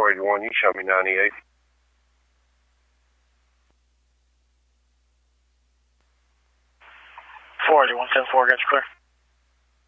481, you showed me 98. 481, 10-4, got you clear.